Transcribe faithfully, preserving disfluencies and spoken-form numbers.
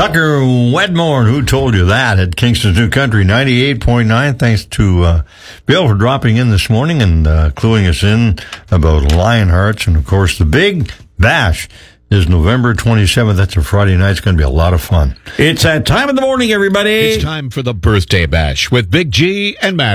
Tucker Wedmore, who told you that at Kingston's New Country ninety-eight point nine. Thanks to uh, Bill for dropping in this morning and uh, cluing us in about Lionhearts. And, of course, the Big Bash is November twenty-seventh. That's a Friday night. It's going to be a lot of fun. It's that time of the morning, everybody. It's time for the Birthday Bash with Big G and Matt.